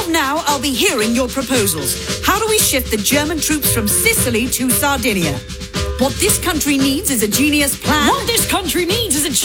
of now, I'll be hearing your proposals. How do we shift the German troops from Sicily to Sardinia? What this country needs is a genius plan. What this country needs is a